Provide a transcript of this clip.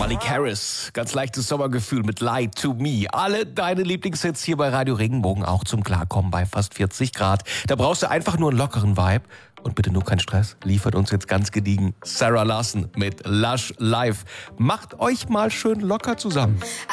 Marley Harris, ganz leichtes Sommergefühl mit Lie to Me. Alle deine Lieblingshits hier bei Radio Regenbogen, auch zum Klarkommen bei fast 40 Grad. Da brauchst du einfach nur einen lockeren Vibe. Und bitte nur kein Stress, liefert uns jetzt ganz gediegen Sarah Larsson mit Lush Life. Macht euch mal schön locker zusammen.